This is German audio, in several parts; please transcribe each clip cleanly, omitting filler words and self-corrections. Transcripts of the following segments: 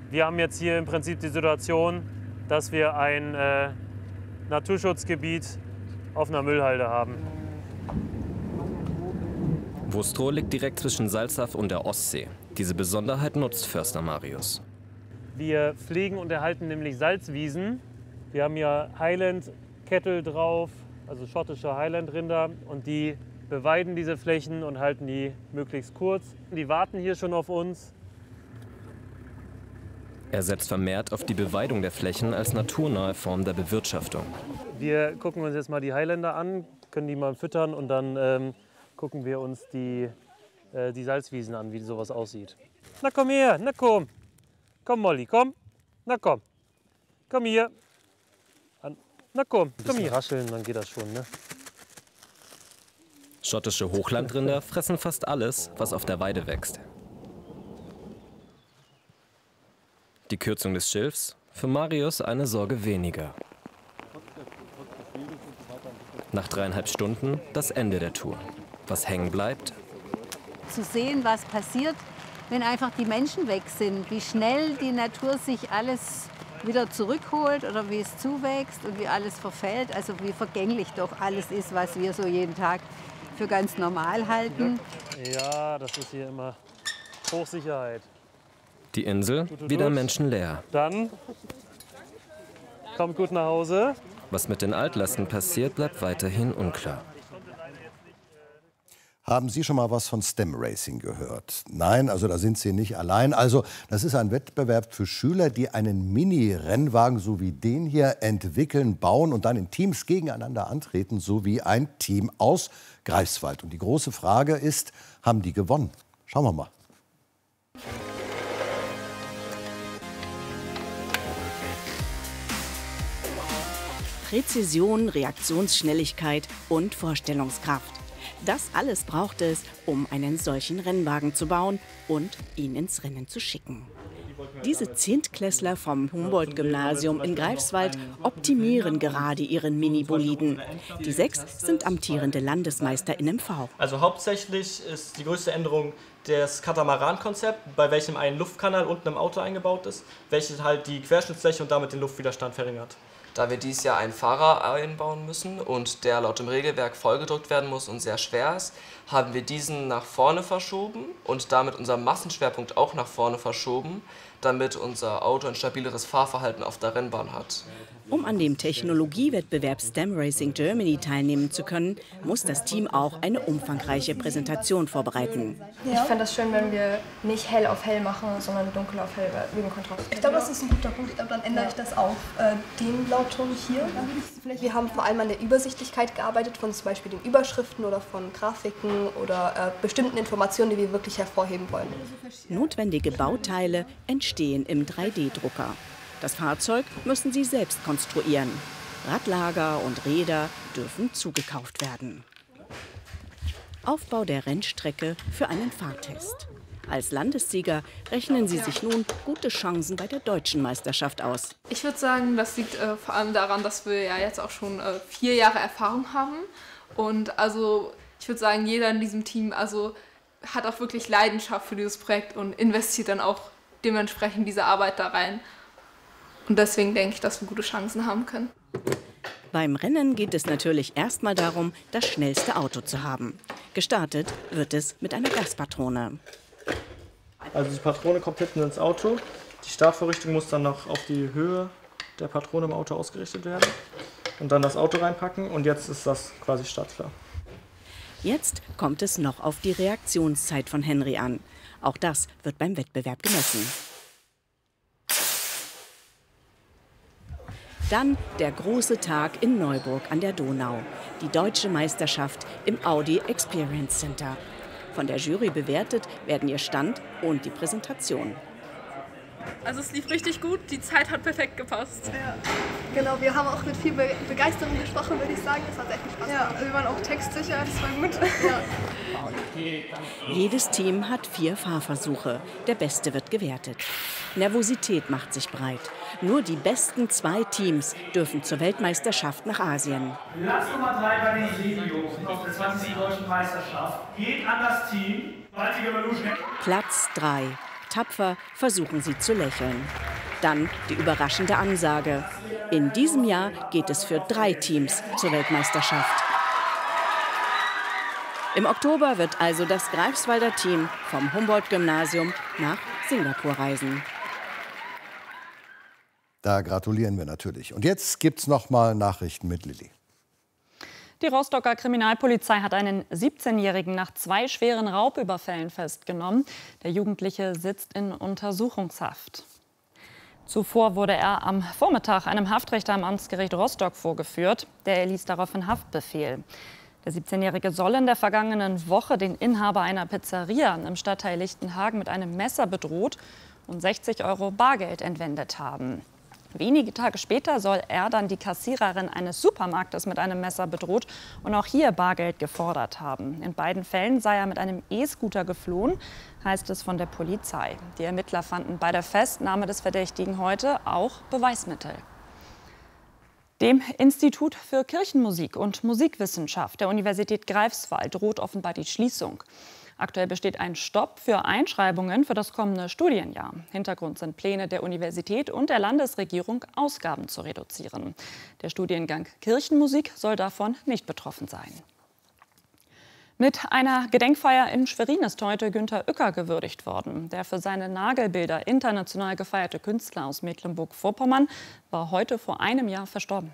Wir haben jetzt hier im Prinzip die Situation, dass wir ein Naturschutzgebiet auf einer Müllhalde haben. Wostrow liegt direkt zwischen Salzach und der Ostsee. Diese Besonderheit nutzt Förster Marius. Wir pflegen und erhalten nämlich Salzwiesen. Wir haben hier Highland Cattle drauf, also schottische Highland-Rinder, und die beweiden diese Flächen und halten die möglichst kurz. Die warten hier schon auf uns. Er setzt vermehrt auf die Beweidung der Flächen als naturnahe Form der Bewirtschaftung. Wir gucken uns jetzt mal die Highlander an, können die mal füttern und dann gucken wir uns die Salzwiesen an, wie sowas aussieht. Na komm her, na komm. Komm Molly, komm. Na komm. Komm hier. Na komm, komm hier. Rascheln, dann geht das schon, ne? Schottische Hochlandrinder fressen fast alles, was auf der Weide wächst. Die Kürzung des Schilfs? Für Marius eine Sorge weniger. Nach 3,5 Stunden das Ende der Tour. Was hängen bleibt? Zu sehen, was passiert, wenn einfach die Menschen weg sind. Wie schnell die Natur sich alles wieder zurückholt oder wie es zuwächst und wie alles verfällt. Also wie vergänglich doch alles ist, was wir so jeden Tag für ganz normal halten. Ja, das ist hier immer Hochsicherheit. Die Insel wieder menschenleer. Dann kommt gut nach Hause. Was mit den Altlasten passiert, bleibt weiterhin unklar. Haben Sie schon mal was von STEM Racing gehört? Nein, also da sind Sie nicht allein. Also das ist ein Wettbewerb für Schüler, die einen Mini-Rennwagen so wie den hier entwickeln, bauen und dann in Teams gegeneinander antreten, so wie ein Team aus Greifswald. Und die große Frage ist, haben die gewonnen? Schauen wir mal. Präzision, Reaktionsschnelligkeit und Vorstellungskraft. Das alles braucht es, um einen solchen Rennwagen zu bauen und ihn ins Rennen zu schicken. Diese Zehntklässler vom Humboldt-Gymnasium in Greifswald optimieren gerade ihren Mini-Boliden. Die 6 sind amtierende Landesmeister in MV. Also hauptsächlich ist die größte Änderung das Katamaran-Konzept, bei welchem ein Luftkanal unten im Auto eingebaut ist, welches halt die Querschnittsfläche und damit den Luftwiderstand verringert. Da wir dieses Jahr einen Fahrer einbauen müssen und der laut dem Regelwerk vollgedrückt werden muss und sehr schwer ist, haben wir diesen nach vorne verschoben und damit unseren Massenschwerpunkt auch nach vorne verschoben, damit unser Auto ein stabileres Fahrverhalten auf der Rennbahn hat. Um an dem Technologiewettbewerb STEM Racing Germany teilnehmen zu können, muss das Team auch eine umfangreiche Präsentation vorbereiten. Ich fände das schön, wenn wir nicht hell auf hell machen, sondern dunkel auf hell wegen Kontrast. Ich glaube, das ist ein guter Punkt. Ich glaube, dann ändere ich das auf den Blauton hier. Wir haben vor allem an der Übersichtlichkeit gearbeitet, von zum Beispiel den Überschriften oder von Grafiken oder bestimmten Informationen, die wir wirklich hervorheben wollen. Notwendige Bauteile entstehen im 3D-Drucker. Das Fahrzeug müssen sie selbst konstruieren. Radlager und Räder dürfen zugekauft werden. Aufbau der Rennstrecke für einen Fahrtest. Als Landessieger rechnen sie sich nun gute Chancen bei der deutschen Meisterschaft aus. Ich würde sagen, das liegt vor allem daran, dass wir ja jetzt auch schon 4 Jahre Erfahrung haben. Und also ich würde sagen, jeder in diesem Team hat auch wirklich Leidenschaft für dieses Projekt und investiert dann auch dementsprechend diese Arbeit da rein. Und deswegen denke ich, dass wir gute Chancen haben können. Beim Rennen geht es natürlich erstmal darum, das schnellste Auto zu haben. Gestartet wird es mit einer Gaspatrone. Also die Patrone kommt hinten ins Auto. Die Startvorrichtung muss dann noch auf die Höhe der Patrone im Auto ausgerichtet werden. Und dann das Auto reinpacken und jetzt ist das quasi startklar. Jetzt kommt es noch auf die Reaktionszeit von Henry an. Auch das wird beim Wettbewerb gemessen. Dann der große Tag in Neuburg an der Donau. Die deutsche Meisterschaft im Audi Experience Center. Von der Jury bewertet werden ihr Stand und die Präsentation. Also es lief richtig gut, die Zeit hat perfekt gepasst. Ja, genau, wir haben auch mit viel Begeisterung gesprochen, würde ich sagen. Das hat echt viel Spaß gemacht. Ja, wir waren auch textsicher, das war gut. Ja. Jedes Team hat 4 Fahrversuche. Der Beste wird gewertet. Nervosität macht sich breit. Nur die besten 2 Teams dürfen zur Weltmeisterschaft nach Asien. Platz Nummer 3 bei den Seniors aus der 20. Deutschen Meisterschaft geht an das Team Baltic Evolution. Platz 3. Tapfer versuchen sie zu lächeln. Dann die überraschende Ansage. In diesem Jahr geht es für 3 Teams zur Weltmeisterschaft. Im Oktober wird also das Greifswalder Team vom Humboldt-Gymnasium nach Singapur reisen. Da gratulieren wir natürlich. Und jetzt gibt's noch mal Nachrichten mit Lilly. Die Rostocker Kriminalpolizei hat einen 17-Jährigen nach 2 schweren Raubüberfällen festgenommen. Der Jugendliche sitzt in Untersuchungshaft. Zuvor wurde er am Vormittag einem Haftrichter am Amtsgericht Rostock vorgeführt. Der erließ daraufhin Haftbefehl. Der 17-Jährige soll in der vergangenen Woche den Inhaber einer Pizzeria im Stadtteil Lichtenhagen mit einem Messer bedroht und 60 € Bargeld entwendet haben. Wenige Tage später soll er dann die Kassiererin eines Supermarktes mit einem Messer bedroht und auch hier Bargeld gefordert haben. In beiden Fällen sei er mit einem E-Scooter geflohen, heißt es von der Polizei. Die Ermittler fanden bei der Festnahme des Verdächtigen heute auch Beweismittel. Dem Institut für Kirchenmusik und Musikwissenschaft der Universität Greifswald droht offenbar die Schließung. Aktuell besteht ein Stopp für Einschreibungen für das kommende Studienjahr. Hintergrund sind Pläne der Universität und der Landesregierung, Ausgaben zu reduzieren. Der Studiengang Kirchenmusik soll davon nicht betroffen sein. Mit einer Gedenkfeier in Schwerin ist heute Günter Uecker gewürdigt worden. Der für seine Nagelbilder international gefeierte Künstler aus Mecklenburg-Vorpommern war heute vor einem Jahr verstorben.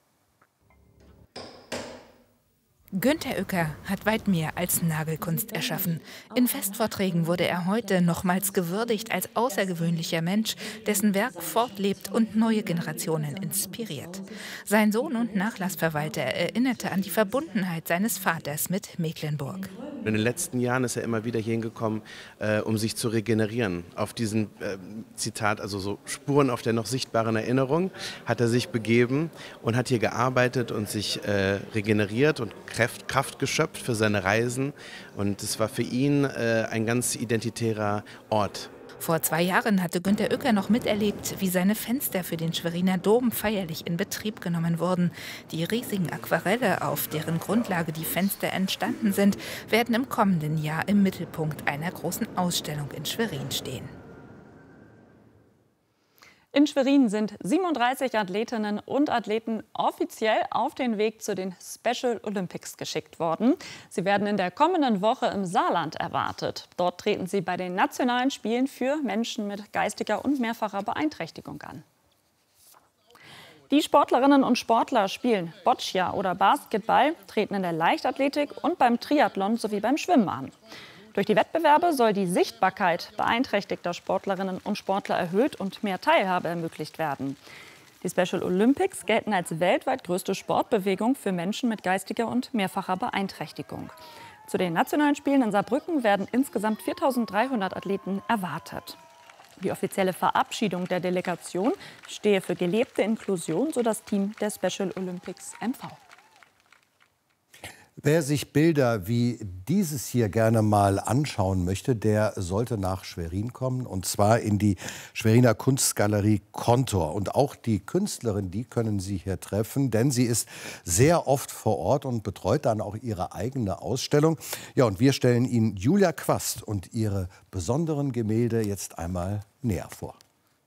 Günter Uecker hat weit mehr als Nagelkunst erschaffen. In Festvorträgen wurde er heute nochmals gewürdigt als außergewöhnlicher Mensch, dessen Werk fortlebt und neue Generationen inspiriert. Sein Sohn und Nachlassverwalter erinnerte an die Verbundenheit seines Vaters mit Mecklenburg. In den letzten Jahren ist er immer wieder hier hingekommen, um sich zu regenerieren. Auf diesen Zitat, also so Spuren auf der noch sichtbaren Erinnerung, hat er sich begeben und hat hier gearbeitet und sich regeneriert und Kraft geschöpft für seine Reisen. Und es war für ihn ein ganz identitärer Ort. Vor 2 Jahren hatte Günter Uecker noch miterlebt, wie seine Fenster für den Schweriner Dom feierlich in Betrieb genommen wurden. Die riesigen Aquarelle, auf deren Grundlage die Fenster entstanden sind, werden im kommenden Jahr im Mittelpunkt einer großen Ausstellung in Schwerin stehen. In Schwerin sind 37 Athletinnen und Athleten offiziell auf den Weg zu den Special Olympics geschickt worden. Sie werden in der kommenden Woche im Saarland erwartet. Dort treten sie bei den nationalen Spielen für Menschen mit geistiger und mehrfacher Beeinträchtigung an. Die Sportlerinnen und Sportler spielen Boccia oder Basketball, treten in der Leichtathletik und beim Triathlon sowie beim Schwimmen an. Durch die Wettbewerbe soll die Sichtbarkeit beeinträchtigter Sportlerinnen und Sportler erhöht und mehr Teilhabe ermöglicht werden. Die Special Olympics gelten als weltweit größte Sportbewegung für Menschen mit geistiger und mehrfacher Beeinträchtigung. Zu den nationalen Spielen in Saarbrücken werden insgesamt 4.300 Athleten erwartet. Die offizielle Verabschiedung der Delegation stehe für gelebte Inklusion, so das Team der Special Olympics MV. Wer sich Bilder wie dieses hier gerne mal anschauen möchte, der sollte nach Schwerin kommen, und zwar in die Schweriner Kunstgalerie Kontor. Und auch die Künstlerin, die können Sie hier treffen, denn sie ist sehr oft vor Ort und betreut dann auch ihre eigene Ausstellung. Ja, und wir stellen Ihnen Julia Quast und ihre besonderen Gemälde jetzt einmal näher vor.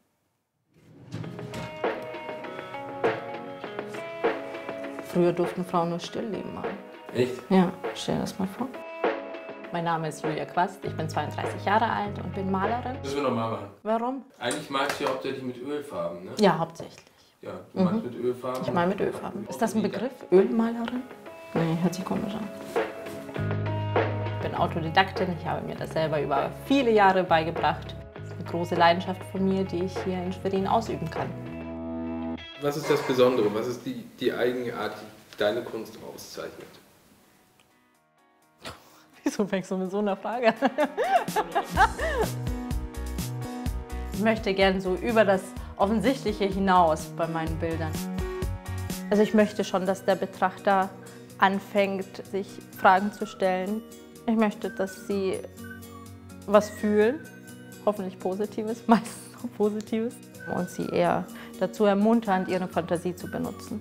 Früher durften Frauen nur Stillleben machen. Echt? Ja, stell dir das mal vor. Mein Name ist Julia Quast, ich bin 32 Jahre alt und bin Malerin. Das müssen wir nochmal machen. Warum? Eigentlich malst du ja hauptsächlich mit Ölfarben, ne? Ja, hauptsächlich. Ja, du malst mit Ölfarben. Ich mal mit Ölfarben. Ist das ein Begriff? Ölmalerin? Nee, hört sich komisch an. Ich bin Autodidaktin, ich habe mir das selber über viele Jahre beigebracht. Das ist eine große Leidenschaft von mir, die ich hier in Schwerin ausüben kann. Was ist das Besondere? Was ist die Eigenart, die deine Kunst auszeichnet? Wieso fängst du mit so einer Frage an? Ich möchte gern so über das Offensichtliche hinaus bei meinen Bildern. Also ich möchte schon, dass der Betrachter anfängt, sich Fragen zu stellen. Ich möchte, dass sie was fühlen, hoffentlich Positives, meistens auch Positives, und sie eher dazu ermuntern, ihre Fantasie zu benutzen.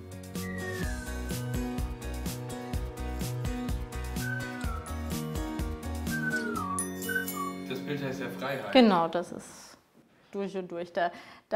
Das Bild heißt ja Freiheit. Genau, das ist durch und durch. Da